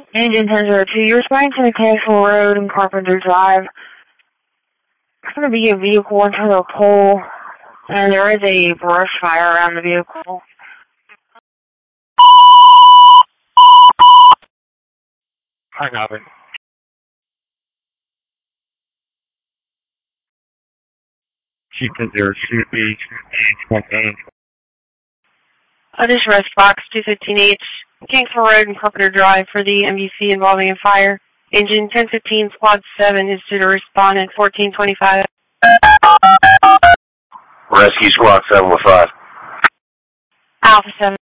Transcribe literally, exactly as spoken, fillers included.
Engine ten oh two, you're responding to Mechanical Road and Carpenter Drive. There's going to be a vehicle into a pole, and there is a brush fire around the vehicle. I got it. Chief zero two B one eight. Audition Rest Box two fifteen H, Mechanical Road and Carpenter Drive for the M V C involving a fire. Engine ten fifteen Squad seven is due to respond at fourteen twenty-five. Rescue Squad seven with five. Alpha seven.